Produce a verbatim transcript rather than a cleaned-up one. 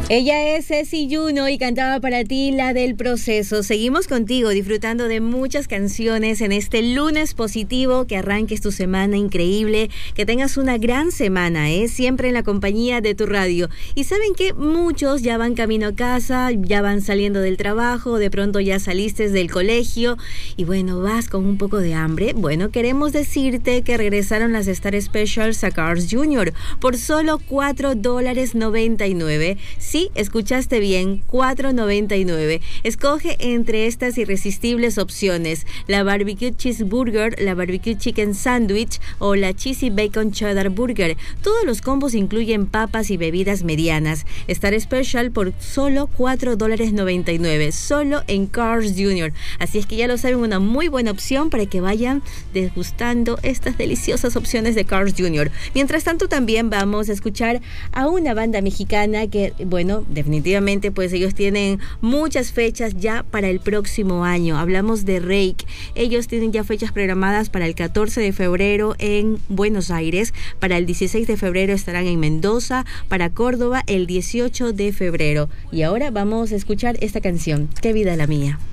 Ella es Ceci Juno y cantaba para ti la del proceso. Seguimos contigo disfrutando de muchas canciones en este lunes positivo. Que arranques tu semana increíble, que tengas una gran semana, ¿eh? Siempre en la compañía de tu radio. Y saben que muchos ya van camino a casa, ya van saliendo del trabajo, de pronto ya saliste del colegio y bueno, vas con un poco de hambre. Bueno, queremos decirte que regresaron las Star Specials a Carl's junior por solo cuatro dólares noventa y nueve. Sí, escuchaste bien, cuatro noventa y nueve. Escoge entre estas irresistibles opciones: la Barbecue Cheeseburger, la Barbecue Chicken Sandwich o la Cheesy Bacon Cheddar Burger. Todos los combos incluyen papas y bebidas medianas. Star Special por solo cuatro dólares noventa y nueve, solo en Carl's junior. Así es que ya lo saben, una muy buena opción para que vayan degustando estas deliciosas opciones de Carl's junior. Mientras tanto, también vamos a escuchar a una banda mexicana que, bueno, Bueno, definitivamente pues ellos tienen muchas fechas ya para el próximo año. Hablamos de Reik. Ellos tienen ya fechas programadas para el catorce de febrero en Buenos Aires, para el dieciséis de febrero estarán en Mendoza, para Córdoba el dieciocho de febrero. Y ahora vamos a escuchar esta canción, Qué vida la mía.